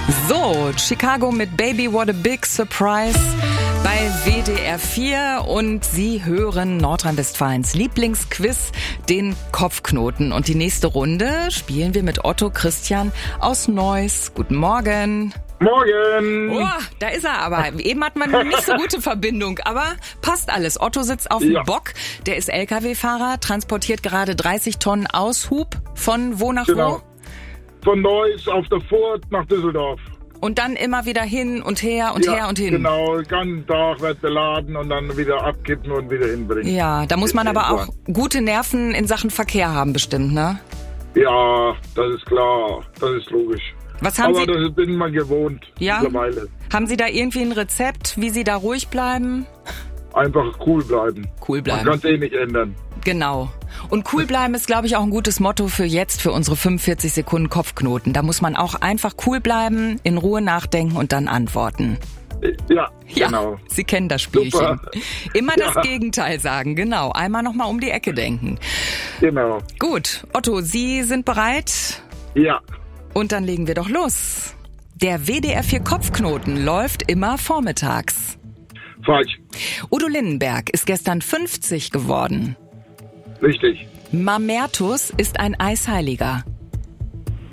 So, Chicago mit Baby What a Big Surprise bei WDR 4 und Sie hören Nordrhein-Westfalens Lieblingsquiz, den Kopfknoten. Und die nächste Runde spielen wir mit Otto Christian aus Neuss. Guten Morgen. Morgen! Oh, da ist er aber. Eben hat man nicht so gute Verbindung, aber passt alles. Otto sitzt auf dem Bock, der ist LKW-Fahrer, transportiert gerade 30 Tonnen Aushub von wo nach wo? Von Neuss auf der Furt nach Düsseldorf. Und dann immer wieder hin und her und her und hin. Genau, den ganzen Tag wird beladen und dann wieder abkippen und wieder hinbringen. Ja, da muss man aber auch gute Nerven in Sachen Verkehr haben bestimmt, ne? Ja, das ist klar, das ist logisch. Was haben aber Sie? Das bin man gewohnt mittlerweile. Haben Sie da irgendwie ein Rezept, wie Sie da ruhig bleiben? Einfach cool bleiben. Cool bleiben. Man kann es nicht ändern. Genau. Und cool bleiben ist, glaube ich, auch ein gutes Motto für jetzt, für unsere 45 Sekunden Kopfknoten. Da muss man auch einfach cool bleiben, in Ruhe nachdenken und dann antworten. Ja, genau. Sie kennen das Spielchen. Super. Immer das Gegenteil sagen, genau. Einmal nochmal um die Ecke denken. Genau. Gut, Otto, Sie sind bereit? Ja. Und dann legen wir doch los. Der WDR 4 Kopfknoten läuft immer vormittags. Falsch. Udo Lindenberg ist gestern 50 geworden. Richtig. Mamertus ist ein Eisheiliger.